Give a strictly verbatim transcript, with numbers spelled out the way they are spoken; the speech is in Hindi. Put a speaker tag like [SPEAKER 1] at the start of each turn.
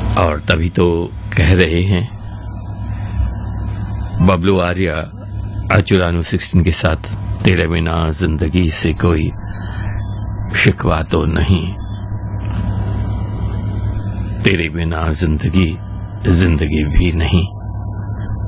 [SPEAKER 1] और तभी तो कह रहे हैं बबलू आर्या अर्चुरानू सिक्सटीन के साथ, तेरे बिना जिंदगी से कोई शिकवा तो नहीं, तेरे बिना जिंदगी जिंदगी भी नहीं।